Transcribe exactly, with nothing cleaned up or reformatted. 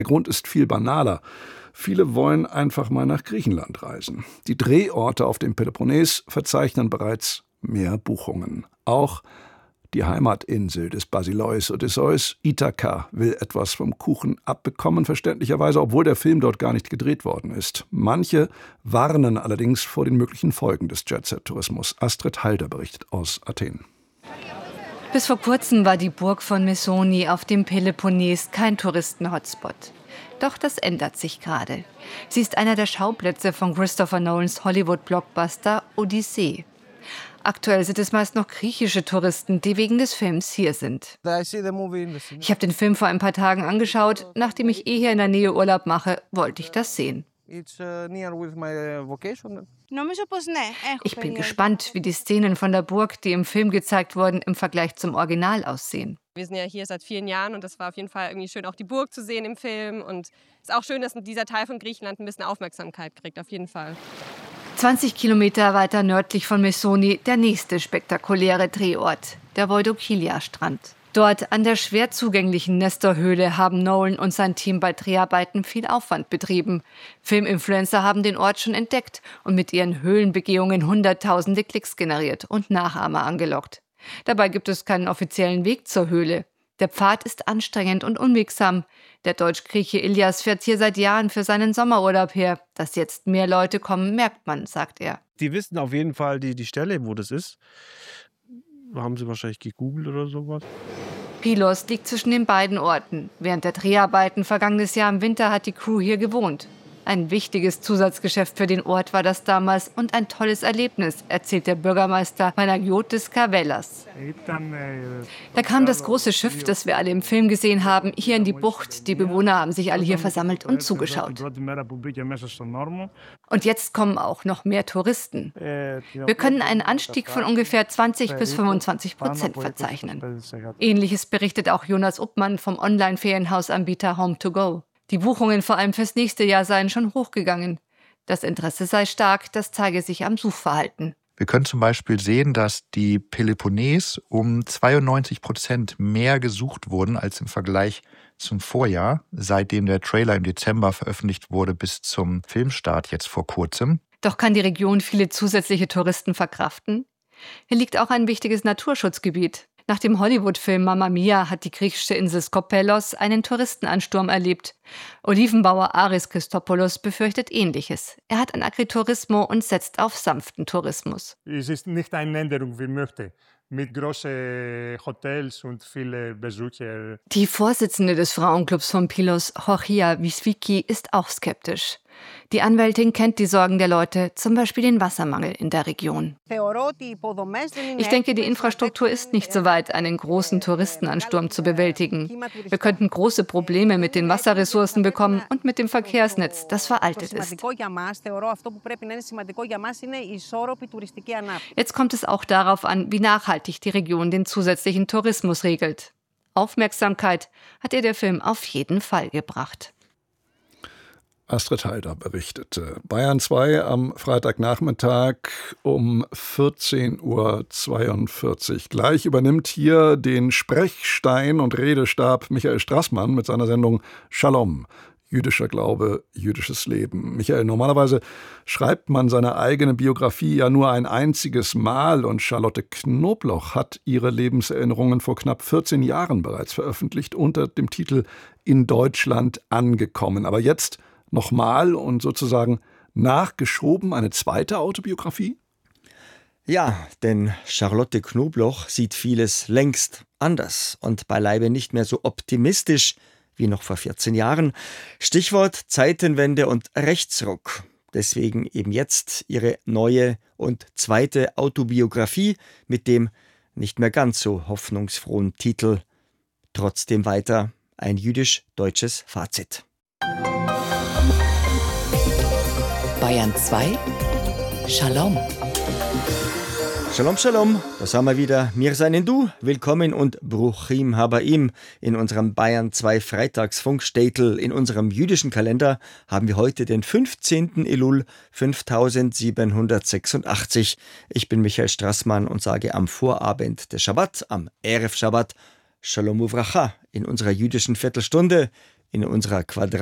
Der Grund ist viel banaler. Viele wollen einfach mal nach Griechenland reisen. Die Drehorte auf dem Peloponnes verzeichnen bereits mehr Buchungen. Auch die Heimatinsel des Basileus Odysseus, Ithaka, will etwas vom Kuchen abbekommen, verständlicherweise, obwohl der Film dort gar nicht gedreht worden ist. Manche warnen allerdings vor den möglichen Folgen des Jet-Set-Tourismus. Astrid Halder berichtet aus Athen. Bis vor kurzem war die Burg von Messoni auf dem Peloponnes kein Touristen-Hotspot. Doch das ändert sich gerade. Sie ist einer der Schauplätze von Christopher Nolans Hollywood-Blockbuster Odyssee. Aktuell sind es meist noch griechische Touristen, die wegen des Films hier sind. Ich habe den Film vor ein paar Tagen angeschaut. Nachdem ich eh hier in der Nähe Urlaub mache, wollte ich das sehen. Ich bin gespannt, wie die Szenen von der Burg, die im Film gezeigt wurden, im Vergleich zum Original aussehen. Wir sind ja hier seit vielen Jahren und das war auf jeden Fall irgendwie schön, auch die Burg zu sehen im Film. Und es ist auch schön, dass dieser Teil von Griechenland ein bisschen Aufmerksamkeit kriegt, auf jeden Fall. zwanzig Kilometer weiter nördlich von Messoni der nächste spektakuläre Drehort, der Voidokilia-Strand. Dort an der schwer zugänglichen Nestor-Höhle haben Nolan und sein Team bei Dreharbeiten viel Aufwand betrieben. Filminfluencer haben den Ort schon entdeckt und mit ihren Höhlenbegehungen hunderttausende Klicks generiert und Nachahmer angelockt. Dabei gibt es keinen offiziellen Weg zur Höhle. Der Pfad ist anstrengend und unwegsam. Der Deutsch-Grieche Ilias fährt hier seit Jahren für seinen Sommerurlaub her. Dass jetzt mehr Leute kommen, merkt man, sagt er. Die wissen auf jeden Fall die, die Stelle, wo das ist. Haben sie wahrscheinlich gegoogelt oder sowas. Pylos liegt zwischen den beiden Orten. Während der Dreharbeiten vergangenes Jahr im Winter hat die Crew hier gewohnt. Ein wichtiges Zusatzgeschäft für den Ort war das damals und ein tolles Erlebnis, erzählt der Bürgermeister Panagiotis Karvelas. Da kam das große Schiff, das wir alle im Film gesehen haben, hier in die Bucht. Die Bewohner haben sich alle hier versammelt und zugeschaut. Und jetzt kommen auch noch mehr Touristen. Wir können einen Anstieg von ungefähr zwanzig bis fünfundzwanzig Prozent verzeichnen. Ähnliches berichtet auch Jonas Uppmann vom Online-Ferienhausanbieter Home to Go. Die Buchungen vor allem fürs nächste Jahr seien schon hochgegangen. Das Interesse sei stark, das zeige sich am Suchverhalten. Wir können zum Beispiel sehen, dass die Peloponnes um zweiundneunzig Prozent mehr gesucht wurden als im Vergleich zum Vorjahr, seitdem der Trailer im Dezember veröffentlicht wurde bis zum Filmstart jetzt vor kurzem. Doch kann die Region viele zusätzliche Touristen verkraften? Hier liegt auch ein wichtiges Naturschutzgebiet. Nach dem Hollywood-Film Mamma Mia hat die griechische Insel Skopelos einen Touristenansturm erlebt. Olivenbauer Aris Christopoulos befürchtet Ähnliches. Er hat ein Agriturismo und setzt auf sanften Tourismus. Es ist nicht eine Änderung, wie möchte, mit großen Hotels und vielen Besuchern. Die Vorsitzende des Frauenclubs von Pylos, Chochia Wiswiki, ist auch skeptisch. Die Anwältin kennt die Sorgen der Leute, zum Beispiel den Wassermangel in der Region. Ich denke, die Infrastruktur ist nicht so weit, einen großen Touristenansturm zu bewältigen. Wir könnten große Probleme mit den Wasserressourcen bekommen und mit dem Verkehrsnetz, das veraltet ist. Jetzt kommt es auch darauf an, wie nachhaltig die Region den zusätzlichen Tourismus regelt. Aufmerksamkeit hat ihr der Film auf jeden Fall gebracht. Astrid Halder berichtete. Bayern zwei am Freitagnachmittag um vierzehn Uhr zweiundvierzig. Gleich übernimmt hier den Sprechstein und Redestab Michael Strassmann mit seiner Sendung Shalom. Jüdischer Glaube, jüdisches Leben. Michael, normalerweise schreibt man seine eigene Biografie ja nur ein einziges Mal und Charlotte Knobloch hat ihre Lebenserinnerungen vor knapp vierzehn Jahren bereits veröffentlicht unter dem Titel In Deutschland angekommen. Aber jetzt nochmal und sozusagen nachgeschoben eine zweite Autobiografie? Ja, denn Charlotte Knobloch sieht vieles längst anders und beileibe nicht mehr so optimistisch wie noch vor vierzehn Jahren. Stichwort Zeitenwende und Rechtsruck. Deswegen eben jetzt ihre neue und zweite Autobiografie mit dem nicht mehr ganz so hoffnungsfrohen Titel Trotzdem weiter ein jüdisch-deutsches Fazit. Bayern zwei Shalom. Shalom, Shalom, da sind wir wieder. Wir seien du. Willkommen und Bruchim Habaim in unserem Bayern zwei Freitagsfunkstätel. In unserem jüdischen Kalender haben wir heute den fünfzehnten Elul fünftausendsiebenhundertsechsundachtzig. Ich bin Michael Strassmann und sage am Vorabend des Schabbat, am Erev Shabbat, Shalom Uvracha in unserer jüdischen Viertelstunde. in unserer Quadrat